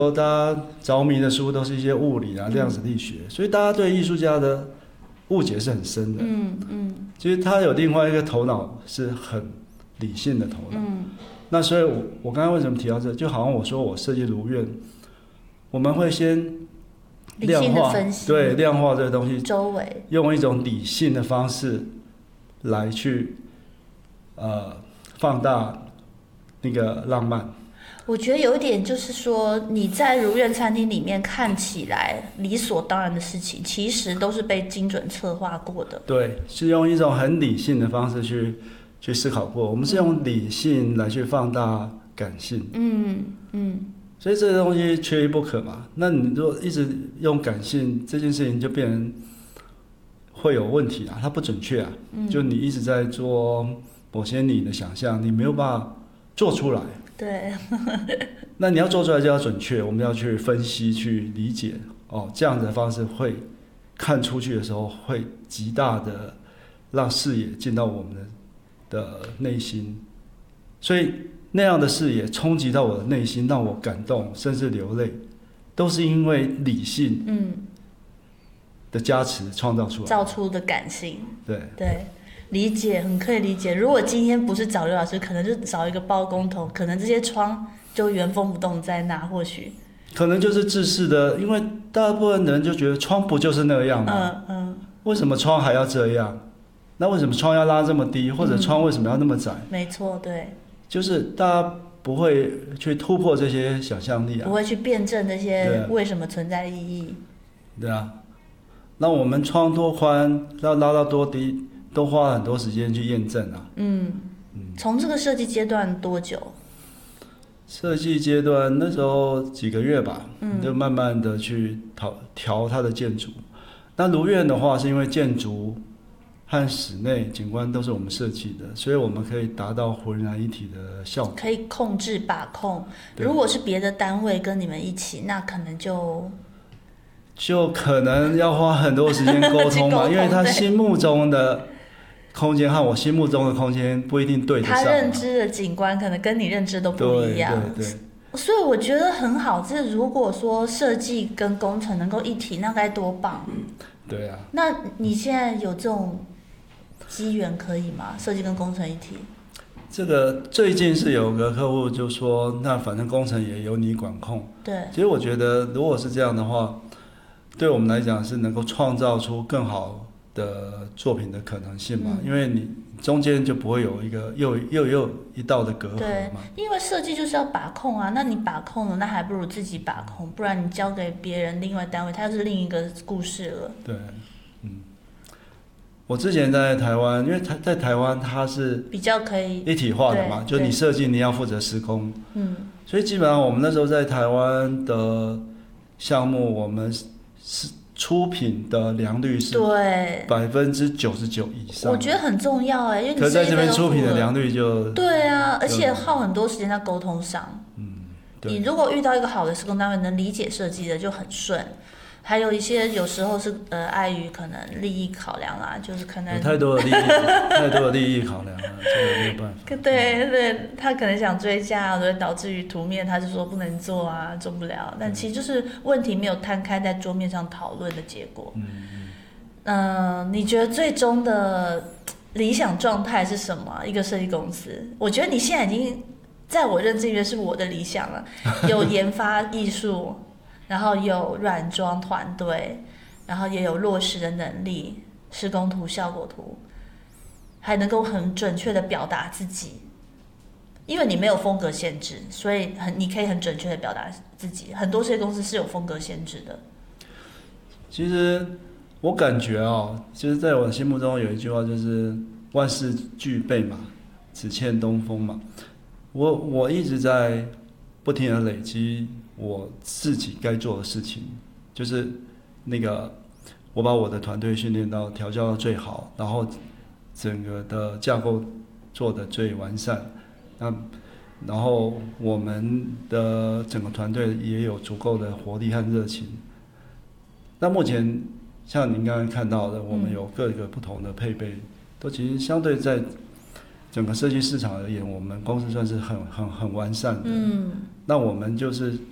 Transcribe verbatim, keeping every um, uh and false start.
大家着迷的书都是一些物理啊、量子力学，所以大家对艺术家的误解是很深的。 嗯嗯， 其实他有另外一个头脑是很理性的头脑。 嗯， 那所以我，我刚刚为什么提到这，就好像我说我设计如愿，我们会先量化，对，量化这个东西， 周围用一种理性的方式来去呃放大那个浪漫。 我觉得有一点就是说，你在如愿餐厅里面看起来理所当然的事情，其实都是被精准策划过的。 对，是用一种很理性的方式去去思考过。我们是用理性来去放大感性。 嗯嗯。 所以这个东西缺一不可嘛。那你如果一直用感性，这件事情就变成会有问题啊，它不准确啊。嗯、就你一直在做某些你的想象，你没有办法做出来。 对， 那你要做出来就要准确，我们要去分析、去理解哦，这样的方式会看出去的时候，会极大的让视野进到我们的的内心，所以那样的视野冲击到我的内心，让我感动，甚至流泪，都是因为理性的加持创造出来， 造出的感性。 对对。理解，很可以理解。如果今天不是找刘老师，可能就找一个包工头，可能这些窗就原封不动在那，或许可能就是制式的，因为大部分人就觉得窗不就是那样吗？嗯嗯。为什么窗还要这样？那为什么窗要拉这么低？或者窗为什么要那么窄？ 嗯、没错，对。 就是大家不会去突破这些想象力啊， 不会去辩证这些为什么存在的意义。 对啊。那我们窗多宽，要拉到多低？都花了很多时间去验证啊。 嗯，从这个设计阶段多久？ 设计阶段那时候几个月吧，嗯、就慢慢的去调调它的建筑。那如愿的话，是因为建筑和室内景观都是我们设计的，所以我们可以达到浑然一体的效果， 可以控制把控。如果是别的单位跟你们一起，那可能就。 就可能要花很多时间沟通嘛，因为他心目中的空间和我心目中的空间不一定对得上， 他认知的景观可能跟你认知都不一样。 对对对。 所以我觉得很好，这如果说设计跟工程能够一体，那该多棒。 对啊。 那你现在有这种机缘可以吗？设计跟工程一体？ 这个最近是有个客户就说，那反正工程也由你管控。 对。 其实我觉得，如果是这样的话，对我们来讲是能够创造出更好的作品的可能性嘛？嗯、因为你中间就不会有一个又又又一道的隔阂嘛。 对，因为设计就是要把控啊，那你把控了，那还不如自己把控，不然你交给别人另外单位，它就是另一个故事了。 对，嗯。我之前在台湾，因为台在台湾它是比较可以一体化的嘛，就你设计你要负责施工， 嗯， 所以基本上我们那时候在台湾的项目，我们是出品的良率是对百分之九十九以上， 我觉得很重要哎，因为你可是在这边出品的良率就对啊，而且耗很多时间在沟通上。嗯，你如果遇到一个好的施工单位，能理解设计的就很顺。还有一些有时候是呃碍于可能利益考量啦，就是可能有太多的利益太多的利益考量了，这个没有办法。 对对，他可能想追加，所以导致于图面他就说不能做啊，做不了。但其实就是问题没有摊开在桌面上讨论的结果。嗯嗯、呃。你觉得最终的理想状态是什么？一个设计公司，我觉得你现在已经在我认知里面是我的理想了，有研发艺术。然后有软装团队，然后也有落实的能力，施工图、效果图，还能够很准确的表达自己。因为你没有风格限制，所以很你可以很准确的表达自己。很多设计公司是有风格限制的。 其实我感觉哦，其实在我心目中有一句话就是万事俱备嘛，只欠东风嘛。我我一直在不停的累积我自己该做的事情，就是那个我把我的团队训练到调教到最好，然后整个的架构做得最完善，那然后我们的整个团队也有足够的活力和热情。那目前像您刚刚看到的，我们有各个不同的配备，都其实相对在整个设计市场而言，我们公司算是很很很完善的。嗯，那我们就是